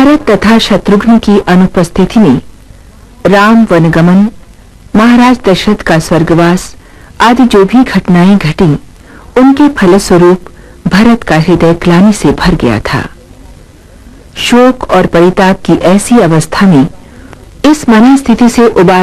भरत तथा शत्रुघ्न की अनुपस्थिति में राम वनगमन, महाराज दशरथ का स्वर्गवास आदि जो भी घटनाएं घटी, उनके फलस्वरूप भरत का हृदय ग्लानि से भर गया था। शोक और परिताप की ऐसी अवस्था में इस मनस्थिति से उबार